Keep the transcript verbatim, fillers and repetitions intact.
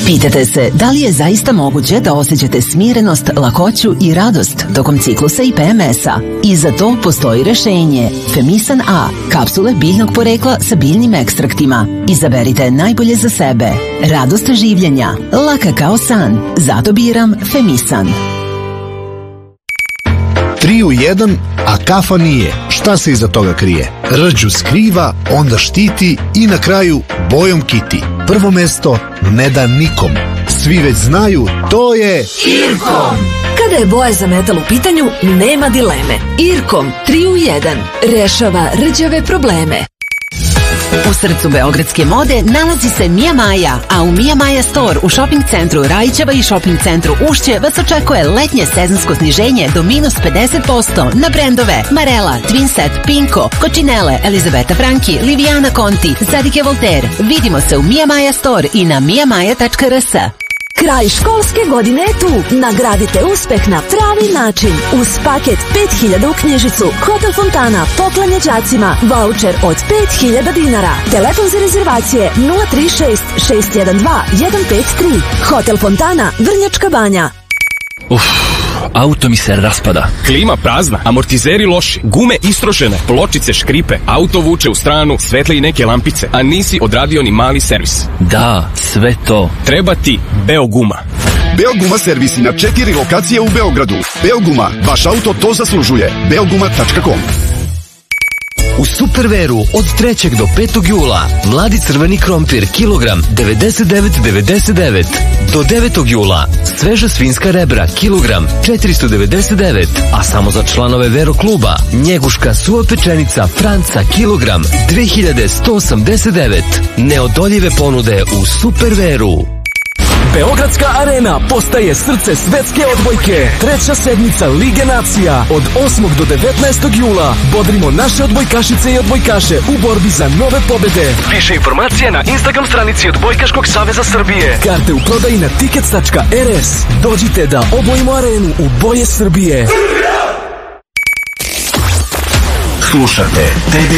Pitate se da li je zaista moguće da osjećate smirenost, lakoću i radost tokom ciklusa i P M S-a? I za to postoji rešenje. Femisan A, kapsule biljnog porekla sa biljnim ekstraktima. Izaberite najbolje za sebe. Radost življenja, laka kao san. Zato biram Femisan. Tri u jedan, a kafa nije. Šta se iza toga krije? Rđu skriva, onda štiti i na kraju bojom kiti. Prvo mesto ne da nikom. Svi već znaju, to je Irkom. Kada je boja za metal u pitanju, nema dileme. Irkom tri u jedan rešava rđave probleme. U srcu beogradske mode nalazi se Mia Maja, a u Mia Maja Store u shopping centru Rajićeva i shopping centru Ušće vas očekuje letnje sezonsko sniženje do minus pedeset posto na brendove Marella, Twinset, Pinko, Cocinelle, Elizabeta Franchi, Liviana Conti, Zadike Voltaire. Vidimo se u Mia Maja Store i na mia maja tačka r s. Kraj školske godine je tu. Nagradite uspeh na pravi način. Uz paket pet hiljada u knjižicu, Hotel Fontana poklanja đacima vaučer od pet hiljada dinara. Telefon za rezervacije nula tri šest šest jedan dva jedan pet tri. Hotel Fontana, Vrnjačka Banja. Uff, auto mi se raspada. Klima prazna, amortizeri loši, gume istrošene, pločice škripe, auto vuče u stranu, svetle i neke lampice, a nisi odradio ni mali servis. Da, sve to. Treba ti Beoguma. Beoguma servis na četiri lokacije u Beogradu. Beoguma, vaš auto to zaslužuje. beoguma tačka com. U Superveru od trećeg do petog jula mladi crveni krompir kilogram devedeset devet devedeset devet. Do devetog jula sveža svinjska rebra kilogram četiristo devedeset devet, a samo za članove Vero kluba njeguška suva pečenica Franca kilogram dve hiljade sto osamdeset devet. Neodoljive ponude u Superveru. Beogradska arena postaje srce svetske odbojke. Treća sedmica Lige nacija od osmog do devetnaestog jula. Bodrimo naše odbojkašice i odbojkaše u borbi za nove pobede. Više informacija na Instagram stranici Odbojkaškog saveza Srbije. Karte u prodaji na tickets tačka r s. Dođite da obojimo arenu u boje Srbije. Slušate